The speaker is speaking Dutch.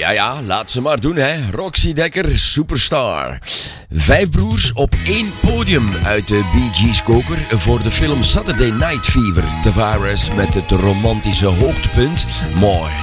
Ja, laat ze maar doen, hè. Roxy Dekker, superstar. 5 broers op 1 podium uit de Bee Gees koker voor de film Saturday Night Fever. Tavares met het romantische hoogtepunt. Mooi,